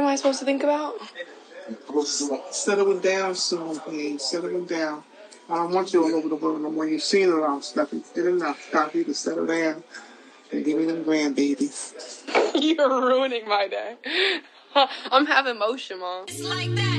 I supposed to think about? Settle it down soon, please. Settle it down. I don't want you all over the world no more. You've seen it all, stuff. You did enough. Stop you to settle down and give me them grandbabies. You're ruining my day. I'm having motion, Mom. It's like that.